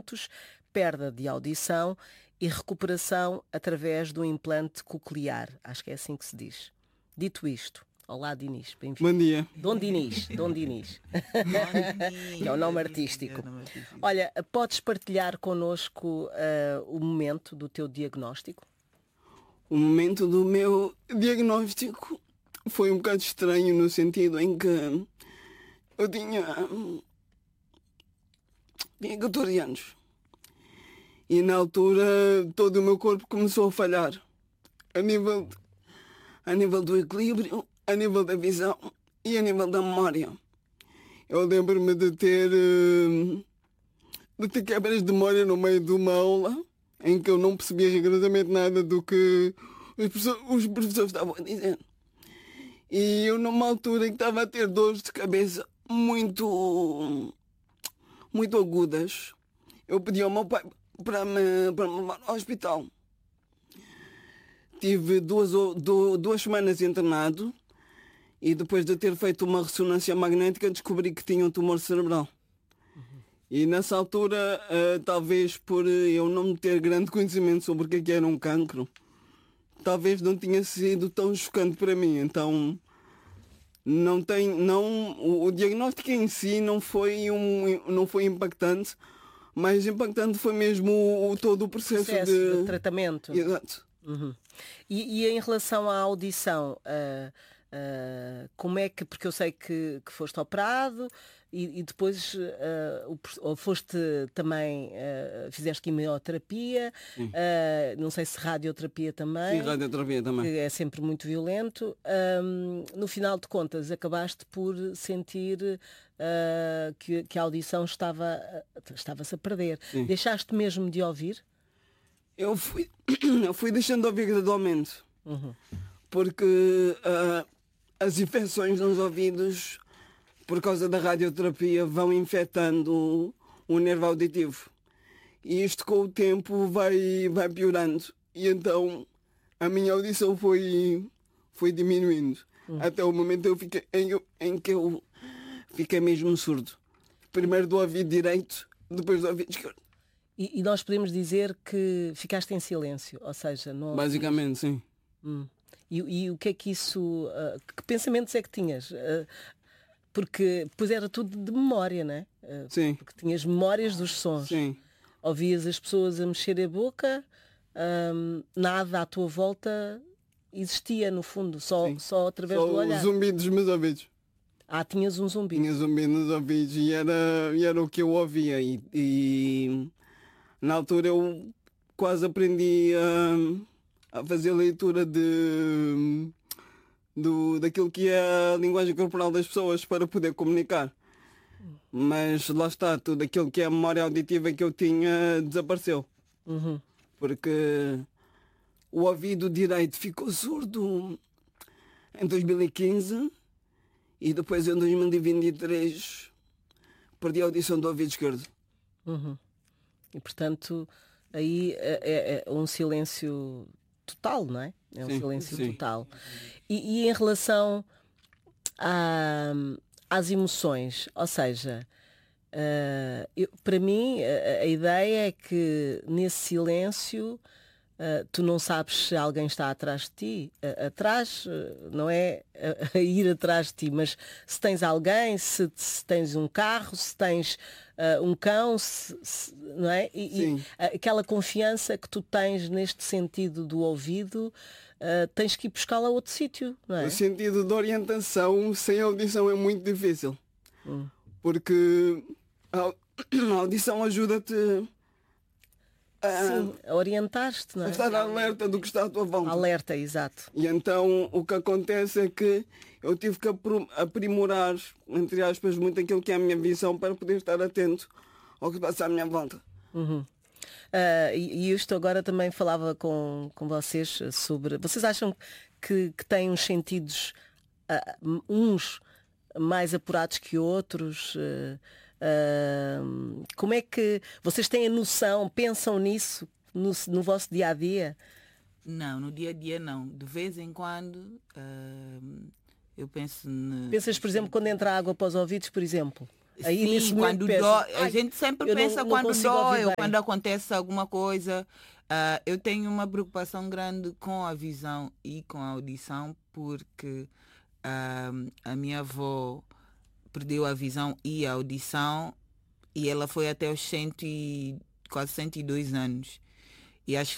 minutos, perda de audição e recuperação através do implante coclear. Acho que é assim que se diz. Dito isto, olá Dinis, bem-vindo. Bom dia. Dom Dinis. Que é o nome artístico. Olha, podes partilhar connosco o momento do teu diagnóstico? O momento do meu diagnóstico foi um bocado estranho no sentido em que eu tinha 14 anos e na altura todo o meu corpo começou a falhar a nível do equilíbrio, a nível da visão e a nível da memória. Eu lembro-me de ter quebras de memória no meio de uma aula em que eu não percebia rigorosamente nada do que os professores estavam a dizer. E eu numa altura em que estava a ter dores de cabeça muito agudas, eu pedi ao meu pai para me levar ao hospital. Tive duas semanas internado e depois de ter feito uma ressonância magnética descobri que tinha um tumor cerebral. E nessa altura, talvez por eu não ter grande conhecimento sobre o que era um cancro, talvez não tinha sido tão chocante para mim. Então o diagnóstico em si não foi impactante, mas impactante foi mesmo todo o processo de tratamento. Exato. Uhum. E em relação à audição, como é que, porque eu sei que foste operado e depois foste também, fizeste quimioterapia, não sei se radioterapia também. Sim, radioterapia também. Que é sempre muito violento. No final de contas, acabaste por sentir que a audição estava-se a perder. Sim. Deixaste mesmo de ouvir? Eu fui deixando de ouvir gradualmente. Porque as infecções nos ouvidos, por causa da radioterapia, vão infectando o nervo auditivo. E isto com o tempo vai piorando. E então a minha audição foi diminuindo. Até o momento em que eu fiquei mesmo surdo. Primeiro do ouvido direito, depois do ouvido esquerdo. E nós podemos dizer que ficaste em silêncio, ou seja... Não... Basicamente, sim. E o que é que isso... que pensamentos é que tinhas? Porque depois era tudo de memória, não é? Sim. Porque tinhas memórias dos sons. Sim. Ouvias as pessoas a mexer a boca, nada à tua volta existia, no fundo, só através do olhar. Só o zumbido dos meus ouvidos. Tinhas um zumbido. Tinha zumbido nos ouvidos e era o que eu ouvia. E na altura eu quase aprendi a fazer leitura daquilo que é a linguagem corporal das pessoas para poder comunicar. Mas lá está, tudo aquilo que é a memória auditiva que eu tinha desapareceu. Porque o ouvido direito ficou surdo em 2015 e depois em 2023 perdi a audição do ouvido esquerdo. E portanto aí é um silêncio total, não é? É um silêncio total. E em relação às emoções, ou seja, para mim a ideia é que nesse silêncio tu não sabes se alguém está atrás de ti. Atrás não é a ir atrás de ti, mas se tens alguém, se tens um carro, se tens um cão, não é? E aquela confiança que tu tens neste sentido do ouvido, tens que ir buscá-la a outro sítio, não é? O sentido de orientação sem audição é muito difícil. Porque a audição ajuda-te a orientar-te, não é? A estar alerta do que está à tua volta. Alerta, exato. E então o que acontece é que eu tive que aprimorar, entre aspas, muito aquilo que é a minha visão para poder estar atento ao que passa à minha volta. E isto agora também falava com vocês sobre... Vocês acham que têm uns sentidos, uns mais apurados que outros? Como é que vocês têm a noção, pensam nisso no vosso dia-a-dia? Não, no dia-a-dia não. De vez em quando eu penso... Pensas, por exemplo, quando entra água para os ouvidos, por exemplo? Aí Sim, nesse momento quando pensas, dói, a "Ai, gente sempre eu pensa não quando consigo ouvir dói ou bem." quando acontece alguma coisa. Eu tenho uma preocupação grande com a visão e com a audição, porque a minha avó perdeu a visão e a audição e ela foi até os quase 102 anos. E acho que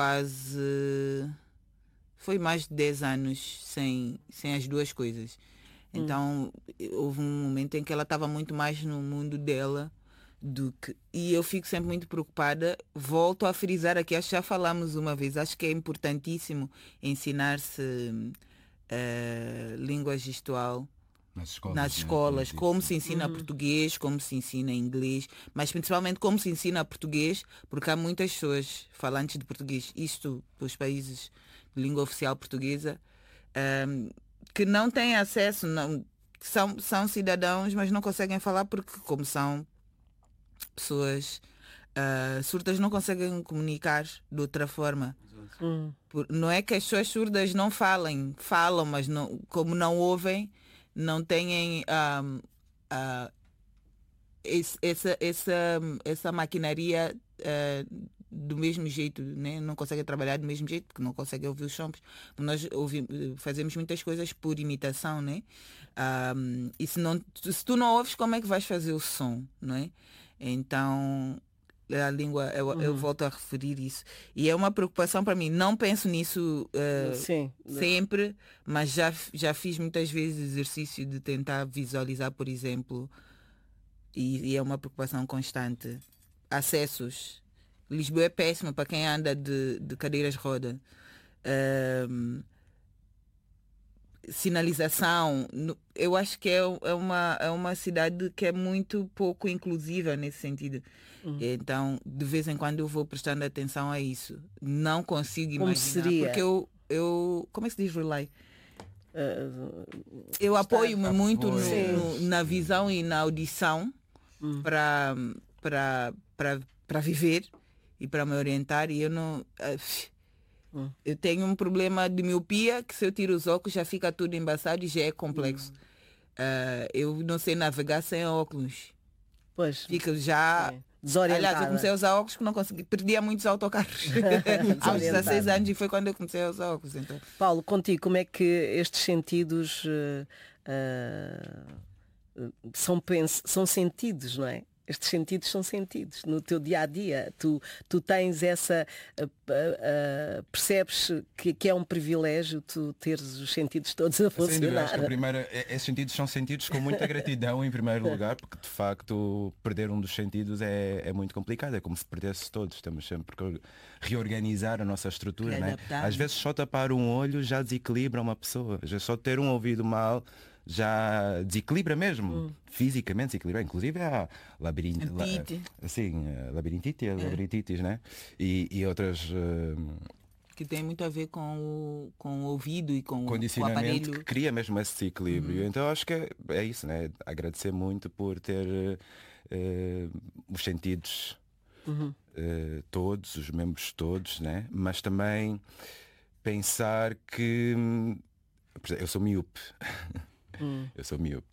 foi mais de 10 anos sem as duas coisas. Então, houve um momento em que ela estava muito mais no mundo dela do que... E eu fico sempre muito preocupada. Volto a frisar aqui, acho que já falámos uma vez, acho que é importantíssimo ensinar-se língua gestual nas escolas, Né? como se ensina português, como se ensina inglês, mas principalmente como se ensina português, porque há muitas pessoas falantes de português, isto dos países de língua oficial portuguesa, que não têm acesso, são cidadãos, mas não conseguem falar porque, como são pessoas surdas, não conseguem comunicar de outra forma. Não é que as pessoas surdas não falam, mas não, como não ouvem, não têm essa maquinaria do mesmo jeito, né? Não conseguem trabalhar do mesmo jeito porque não conseguem ouvir os sons. Nós fazemos muitas coisas por imitação, né? E se tu não ouves, como é que vais fazer o som, não é? Então a língua, eu volto a referir isso. E é uma preocupação para mim. Não penso nisso sempre, mas já fiz muitas vezes exercício de tentar visualizar, por exemplo, e é uma preocupação constante. Acessos. Lisboa é péssima para quem anda de cadeiras de roda. Sinalização. Eu acho que é uma cidade que é muito pouco inclusiva nesse sentido. Então, de vez em quando eu vou prestando atenção a isso. Não consigo Como imaginar. seria? Porque eu como é que se diz rely? Eu apoio-me muito na visão e na audição para viver e para me orientar. E eu não... Eu tenho um problema de miopia que se eu tiro os óculos já fica tudo embaçado e já é complexo. Eu não sei navegar sem óculos. Pois. Fico já... Desorientada. Aliás, eu comecei a usar óculos que não consegui. Perdia muitos autocarros. Aos 16 anos e foi quando eu comecei a usar óculos. Então. Paulo, contigo, como é que estes sentidos são sentidos, não é? Estes sentidos são sentidos no teu dia a dia. Tu tens essa. Percebes que é um privilégio tu teres os sentidos todos a funcionar. Sem dúvida, acho que esses sentidos são sentidos com muita gratidão em primeiro lugar, porque de facto perder um dos sentidos é muito complicado. É como se perdesse todos. Temos sempre que reorganizar a nossa estrutura. Né? Às vezes só tapar um olho já desequilibra uma pessoa. Às vezes só ter um ouvido mal já desequilibra mesmo, fisicamente desequilibra, inclusive a labirintite, labirintite, né? E outras que tem muito a ver com o ouvido e com o condicionamento aparelho que cria mesmo esse desequilíbrio. Então acho que é isso, né? Agradecer muito por ter os sentidos todos, os membros todos, né? Mas também pensar que eu sou míope. Eu sou míope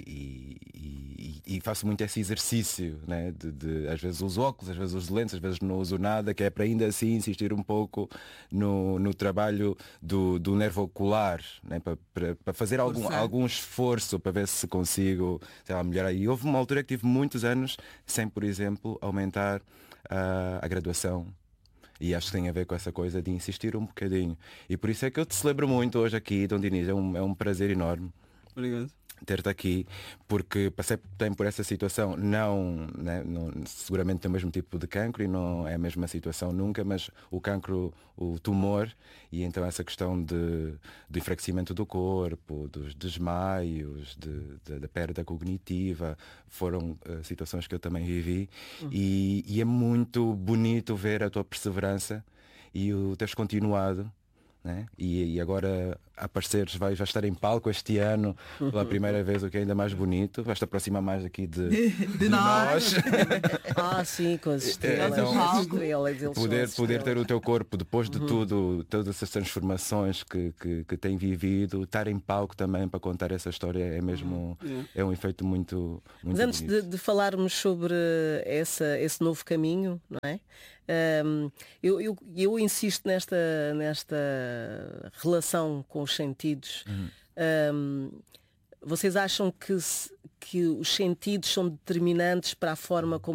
e faço muito esse exercício, né? de às vezes uso óculos, às vezes uso lentes, às vezes não uso nada, que é para ainda assim insistir um pouco no trabalho do nervo ocular, né? para fazer algum esforço para ver se consigo, sei lá, melhorar. E houve uma altura que tive muitos anos sem, por exemplo, aumentar a graduação. E acho que tem a ver com essa coisa de insistir um bocadinho. E por isso é que eu te celebro muito hoje aqui, Dom Dinis. É um prazer enorme. Obrigado. Ter-te aqui, porque passei também por essa situação, não, seguramente tem o mesmo tipo de cancro e não é a mesma situação nunca, mas o cancro, o tumor, e então essa questão do enfraquecimento do corpo, dos desmaios, da perda cognitiva, foram situações que eu também vivi, e é muito bonito ver a tua perseverança e o teres continuado. Né? E agora apareceres, vais estar em palco este ano pela primeira vez, o que é ainda mais bonito. Vais te aproximar mais aqui de nós. Sim, com as estrelas. Então, as estrelas eles poder são as ter o estrelas. teu corpo depois de tudo, todas essas transformações que tem vivido, estar em palco também para contar essa história é mesmo é um efeito muito Mas antes bonito. de falarmos sobre esse novo caminho, não é? Eu insisto nesta relação com os sentidos. Vocês acham que os sentidos são determinantes para a forma como